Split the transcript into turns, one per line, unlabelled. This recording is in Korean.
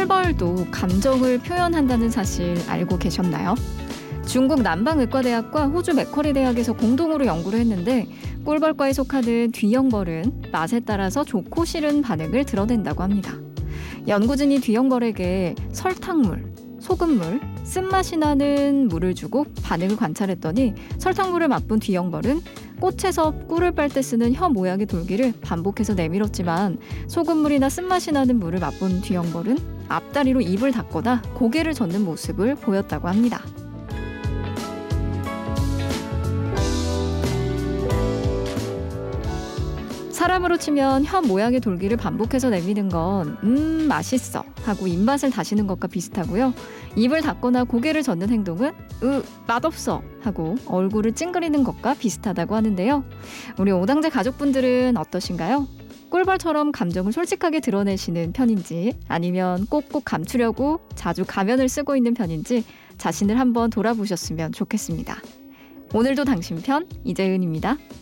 꿀벌도 감정을 표현한다는 사실 알고 계셨나요? 중국 남방의과대학과 호주 맥쿼리 대학에서 공동으로 연구를 했는데 꿀벌과에 속하는 뒤형벌은 맛에 따라서 좋고 싫은 반응을 드러낸다고 합니다. 연구진이 뒤형벌에게 설탕물, 소금물, 쓴맛이 나는 물을 주고 반응을 관찰했더니 설탕물을 맛본 뒤형벌은 꽃에서 꿀을 빨 때 쓰는 혀 모양의 돌기를 반복해서 내밀었지만 소금물이나 쓴맛이 나는 물을 맛본 뒤형벌은 앞다리로 입을 닫거나 고개를 젓는 모습을 보였다고 합니다. 사람으로 치면 혀 모양의 돌기를 반복해서 내미는 건 맛있어 하고 입맛을 다시는 것과 비슷하고요. 입을 닫거나 고개를 젓는 행동은 맛없어 하고 얼굴을 찡그리는 것과 비슷하다고 하는데요. 우리 오당제 가족분들은 어떠신가요? 꿀벌처럼 감정을 솔직하게 드러내시는 편인지 아니면 꼭꼭 감추려고 자주 가면을 쓰고 있는 편인지 자신을 한번 돌아보셨으면 좋겠습니다. 오늘도 당신 편 이재은입니다.